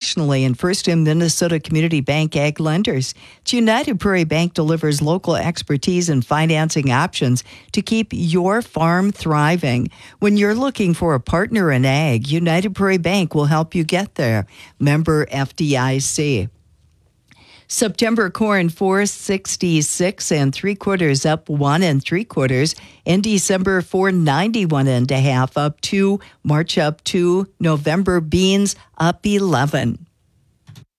nationally and first in Minnesota Community Bank Ag Lenders. United Prairie Bank delivers local expertise and financing options to keep your farm thriving. When you're looking for a partner in ag, United Prairie Bank will help you get there. Member FDIC. September corn 466 and 3/4 up 1 3/4. In December 491 1/2 up 2. March up 2. November beans up 11.